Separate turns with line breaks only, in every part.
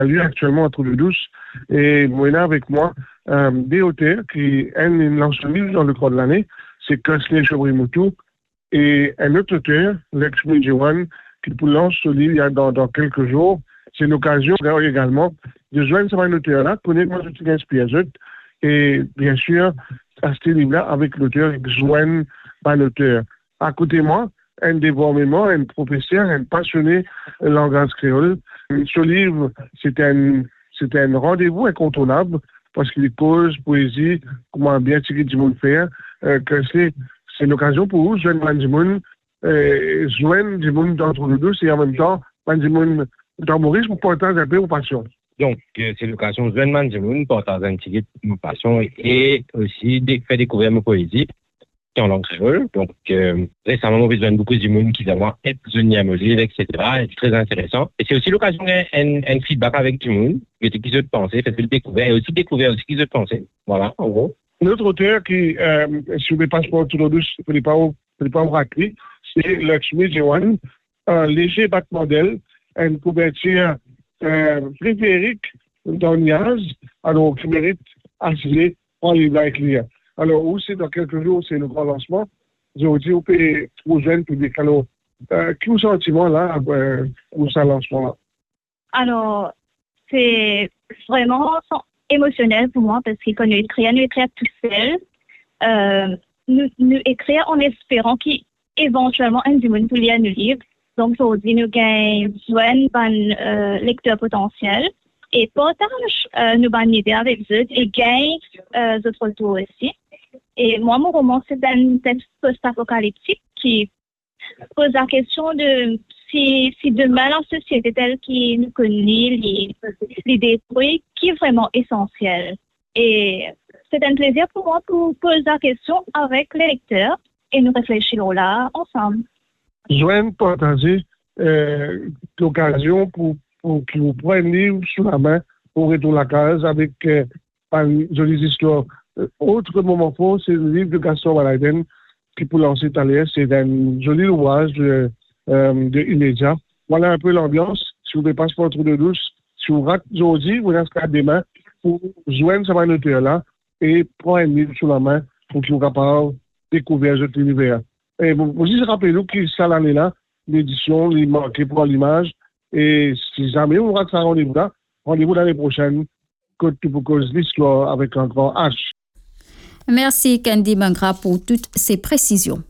lieu actuellement entre les douces. Et moi, avec moi, des auteurs qui lancent un livre dans le cours de l'année, c'est Kosle Chobrimutu, et un autre auteur, Lakshmi Jiwan, qui lance ce livre dans quelques jours. C'est l'occasion également de joindre un auteur-là, connaître moi je t'inspire. Et bien sûr, à ce livre-là, avec l'auteur, joindre par l'auteur. À côté de moi, un dévormément, un professeur, un passionné de langage créole. Ce livre, c'est un rendez-vous incontournable parce qu'il cause poésie, comment bien tirer du monde faire, que c'est l'occasion pour vous, joindre du monde d'entre nous deux, et en même temps, du monde d'humorisme pour partager un peu vos passions.
Donc, c'est l'occasion de joindre du monde, partager un petit peu nos passions et aussi de faire découvrir mes poésies qui en langue créole. Donc, récemment, on besoin de beaucoup de monde qui va être prisonnier à Moselle, etc. C'est très intéressant. Et c'est aussi l'occasion d'un feedback avec du monde, qui se pensait, fait le découvrir, et aussi découvrir aussi qui se pensait. Voilà, en gros.
Notre auteur qui, sur les passeports tout douce, il ne faut pas me rater, c'est Lakshmi Jiwan, un léger battement d'aile, une couverture périphérique dans Niaz, alors qui mérite assez en livre à écrire. Alors, aussi, dans quelques jours, c'est le grand lancement. Je vous dis, on peut trop jeune public. Alors, quel sentiment là pour ce lancement-là?
Alors, c'est vraiment émotionnel pour moi parce qu'on nous écrire tout seul. Nous écrire en espérant qu'éventuellement un du monde pour lire nos livres. Donc, aujourd'hui, nous avons besoin d'un lecteur potentiel et partage nos bonnes idées avec eux et gagne d'autres tours aussi. Et moi, mon roman, c'est un texte post-apocalyptique qui pose la question de si demain la société telle qui nous connaît, les détruit, qui est vraiment essentiel. Et c'est un plaisir pour moi pour poser la question avec les lecteurs et nous réfléchir là ensemble.
Joanne, partager l'occasion pour que vous preniez un livre sous la main pour retourner à la case avec une jolie histoire. Autre moment fort, c'est le livre de Gaston Valaiden qui pour lancer Thalès. C'est un joli ouvrage de immédiat. Voilà un peu l'ambiance. Si vous ne passez pas trop de douce, si vous ratez aujourd'hui, vous n'avez qu'à des mains pour joindre ce auteur-là et prendre un livre sous la main pour que vous soyez capable de découvrir cet univers. Et vous juste rappelez-vous que ça l'année-là, l'édition, il manquait pour l'image. Et si jamais on rate ça rendez-vous-là, rendez-vous l'année prochaine, que tu peux causer l'histoire avec un grand H.
Merci Candy Mangra pour toutes ces précisions.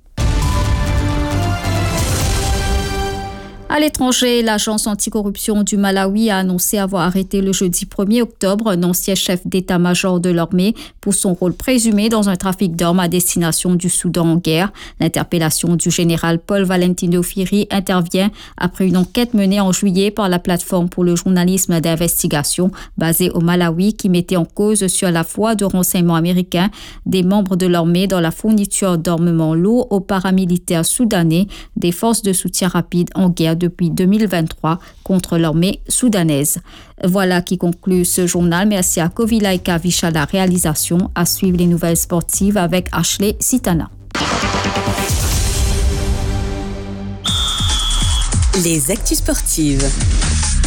À l'étranger, l'agence anticorruption du Malawi a annoncé avoir arrêté le jeudi 1er octobre un ancien chef d'état-major de l'armée pour son rôle présumé dans un trafic d'armes à destination du Soudan en guerre. L'interpellation du général Paul Valentino Firi intervient après une enquête menée en juillet par la plateforme pour le journalisme d'investigation basée au Malawi qui mettait en cause sur la foi de renseignements américains des membres de l'armée dans la fourniture d'armements lourds aux paramilitaires soudanais des forces de soutien rapide en guerre depuis 2023 contre l'armée soudanaise. Voilà qui conclut ce journal. Merci à Kovila et Kavish à la réalisation. À suivre les nouvelles sportives avec Ashley Sitana.
Les actus sportives.